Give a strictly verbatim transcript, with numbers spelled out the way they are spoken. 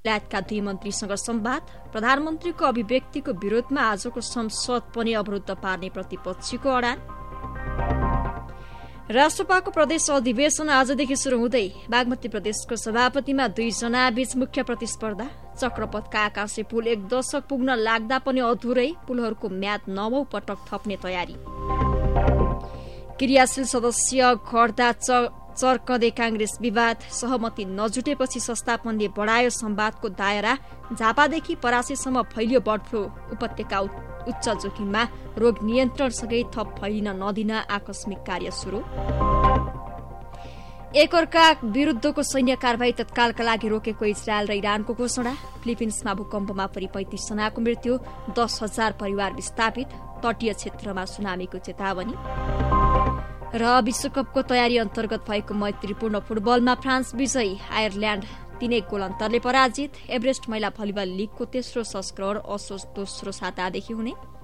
बेलायतका दुई मन्त्रीसँग संवाद, प्रधानमन्त्रीको अभिव्यक्तिको विरोधमा आजको संसद पनि अवरुद्ध पार्ने प्रतिपक्षीको अडान। राष्ट्रसभाको प्रदेश अधिवेशन आजदेखि शुरू हुँदै बागमती प्रदेशको सभापतिमा दुईजना बीच मुख्य प्रतिस्पर्धा। चक्रपथका आकाशे पुल एक दशक पुग्न लाग्दा पनि अधुरै, पुलहरूको म्याद नवौं पटक थप्ने तयारी। क्रियाशील सदस्य घट्दा चर्कँदै कांग्रेस विवाद, सहमति नजुटेपछि संस्थापनले बढायो संवादको दायरा। झापादेखि परासीसम्म फैलियो बर्ड फ्लू, उपत्यका उच्च जोखिममा, रोग नियन्त्रणसँगै थप फैलिन नदिन आकस्मिक कार्य शुरू। एकअर्का विरुद्धको सैन्य कारवाही तत्कालका लागि रोकेको इजरायल र इरानको घोषणा। फिलिपिन्समा भूकम्पमा परि पैंतिस जनाको मृत्यु, दस हजार परिवार विस्थापित, तटीय क्षेत्रमा सुनामीको चेतावनी। र विश्वकपको तयारी अन्तर्गत भएको मैत्रीपूर्ण फुटबलमा फ्रान्स विजयी, आयरल्याण्ड तीनै गोल अन्तरले पराजित। एभरेस्ट महिला भलिबल लीगको तेस्रो संस्करण असोज दोस्रो सातादेखि हुने।